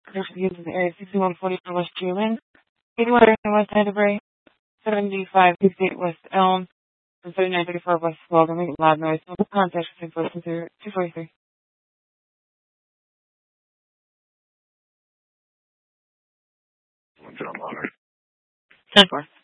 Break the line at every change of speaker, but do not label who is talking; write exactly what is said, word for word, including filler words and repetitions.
Commercial use in the area sixty-one forty-four West Julian, eighty-one West Canterbury, seventy-five sixty-eight West Elm, and thirty-nine thirty-four West Walden. Making loud noise. No contact between four two forty-three. ten four.